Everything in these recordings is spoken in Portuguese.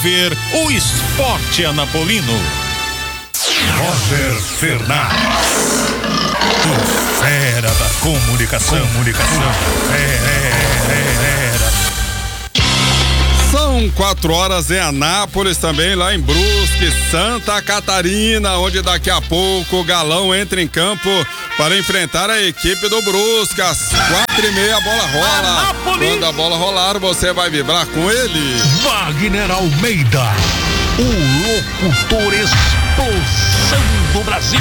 Ver o esporte anapolino. Roger Fernandes, o fera da comunicação. São 4 horas em Anápolis, também lá em Brusque, Santa Catarina, onde daqui a pouco o Galão entra em campo para enfrentar a equipe do Brusque. Às 4h30 a bola rola. Anápolis. Quando a bola rolar, você vai vibrar com ele. Wagner Almeida, o locutor explosão do Brasil.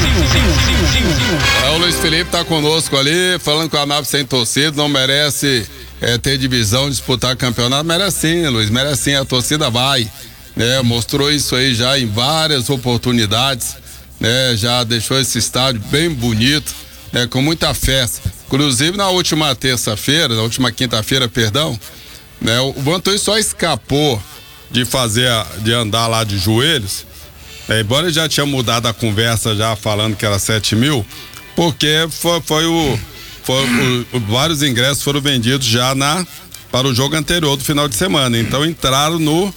O Luiz Felipe tá conosco ali, falando que o Anápolis sem torcida não merece ter divisão, disputar campeonato. Merece sim, Luiz, merece sim, a torcida vai, né? Mostrou isso aí já em várias oportunidades, né? Já deixou esse estádio bem bonito, né? Com muita festa. Inclusive na última quinta-feira, perdão, né? O Vantuí só escapou de andar lá de joelhos, embora ele já tinha mudado a conversa já falando que era 7 mil, porque vários ingressos foram vendidos já para o jogo anterior do final de semana, então entraram no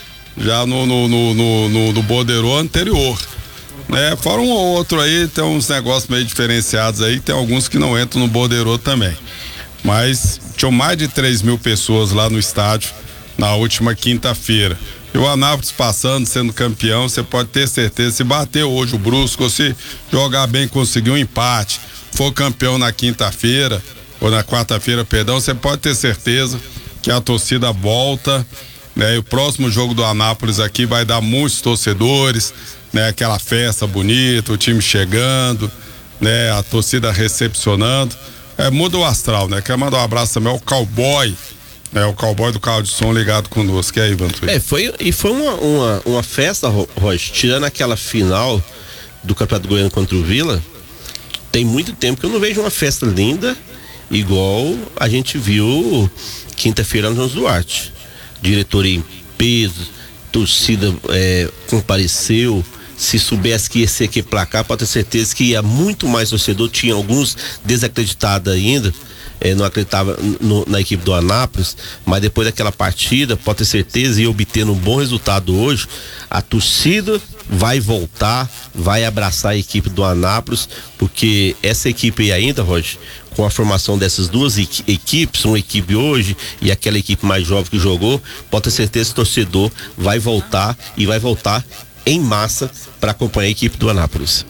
borderô anterior, né? Fora um ou outro aí, tem uns negócios meio diferenciados aí, tem alguns que não entram no borderô também, mas tinham mais de 3 mil pessoas lá no estádio na última quinta-feira. E o Anápolis passando, sendo campeão, você pode ter certeza, se bater hoje o Brusque, ou se jogar bem, conseguir um empate, for campeão na quinta-feira, ou na quarta-feira, perdão, você pode ter certeza que a torcida volta, né? E o próximo jogo do Anápolis aqui vai dar muitos torcedores, né? Aquela festa bonita, o time chegando, né? A torcida recepcionando, muda o astral, né? Quero mandar um abraço também ao Cowboy, o Cowboy do carro de som ligado conosco. E aí, Vantuí? Foi uma festa, Rocha, tirando aquela final do Campeonato Goiano contra o Vila. Tem muito tempo que eu não vejo uma festa linda igual a gente viu quinta-feira no João Duarte. Diretoria em peso, torcida compareceu. Se soubesse que ia ser aqui pra cá, pode ter certeza que ia muito mais torcedor. Tinha alguns desacreditados ainda, não acreditava na equipe do Anápolis, mas depois daquela partida, pode ter certeza, ia obter um bom resultado hoje. A torcida vai voltar, vai abraçar a equipe do Anápolis, porque essa equipe aí ainda, Roger, com a formação dessas duas equipes, uma equipe hoje e aquela equipe mais jovem que jogou, pode ter certeza que o torcedor vai voltar e vai voltar em massa para acompanhar a equipe do Anápolis.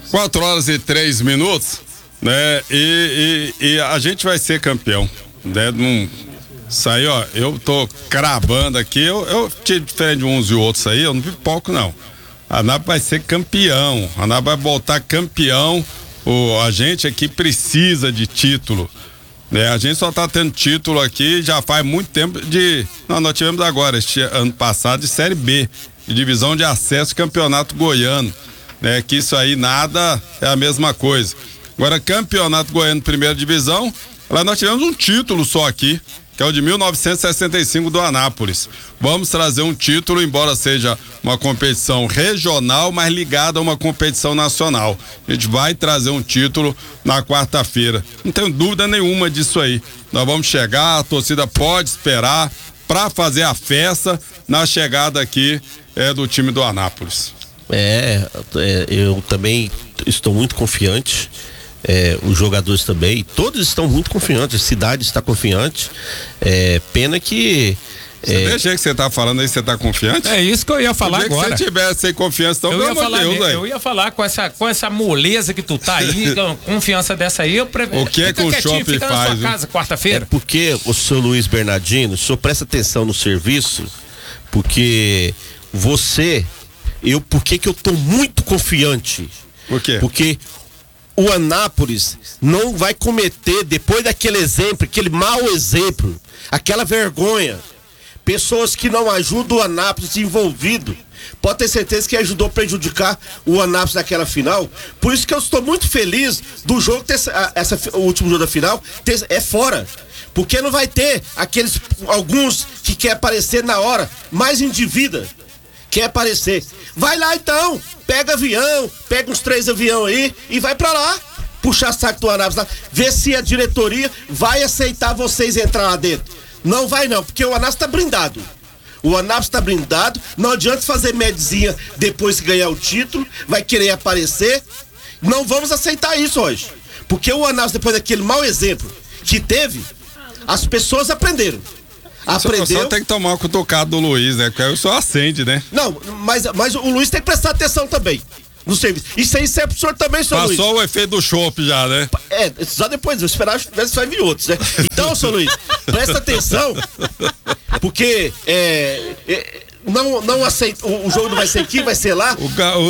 4h03, né? E a gente vai ser campeão, né? Isso aí, ó, eu tô cravando aqui, eu diferente de uns e outros aí, eu não pipoco não. A Anápolis vai ser campeão, a Anápolis vai voltar campeão. A gente aqui precisa de título, né? A gente só tá tendo título aqui já faz muito tempo nós tivemos agora, este ano passado, de Série B, de divisão de acesso campeonato goiano, né? Que isso aí nada é a mesma coisa. Agora, campeonato goiano primeira divisão, lá nós tivemos um título só aqui, que é o de 1965 do Anápolis. Vamos trazer um título, embora seja uma competição regional, mas ligada a uma competição nacional. A gente vai trazer um título na quarta-feira. Não tenho dúvida nenhuma disso aí. Nós vamos chegar, a torcida pode esperar para fazer a festa na chegada aqui do time do Anápolis. Eu também estou muito confiante. Os jogadores também, todos estão muito confiantes, a cidade está confiante. Pena que Deixa que você tá falando aí, você tá confiante? É isso que eu ia falar agora. Se você tivesse sem confiança, então, pelo amor de Deus, aí. Eu ia falar com essa moleza que tu tá aí, confiança dessa aí, o que é que o shopping fica faz? Na sua casa quarta-feira. Porque o senhor Luiz Bernardino, o senhor presta atenção no serviço, porque por que eu tô muito confiante? Por quê? Porque o Anápolis não vai cometer, depois daquele exemplo, aquele mau exemplo, aquela vergonha, pessoas que não ajudam o Anápolis envolvido, pode ter certeza que ajudou a prejudicar o Anápolis naquela final. Por isso que eu estou muito feliz do jogo o último jogo da final fora, porque não vai ter alguns que quer aparecer na hora, mais individa, quer aparecer. Vai lá então, pega avião, pega uns 3 aviões aí e vai pra lá, puxar saco do Anápolis lá, ver se a diretoria vai aceitar vocês entrar lá dentro. Não vai não, porque o Anápolis tá blindado. O Anápolis tá blindado, não adianta fazer medzinha depois que ganhar o título, vai querer aparecer. Não vamos aceitar isso hoje. Porque o Anápolis, depois daquele mau exemplo que teve, as pessoas aprenderam. Só tem que tomar uma cutucada do Luiz, né? Porque aí o senhor acende, né? Não, mas o Luiz tem que prestar atenção também no serviço. Isso aí serve pro senhor também, senhor Luiz. Passou o efeito do chopp já, né? Só depois, vou esperar ver se vai vir outros, né? Então, senhor Luiz, presta atenção, porque não aceita, o jogo não vai ser aqui, vai ser lá.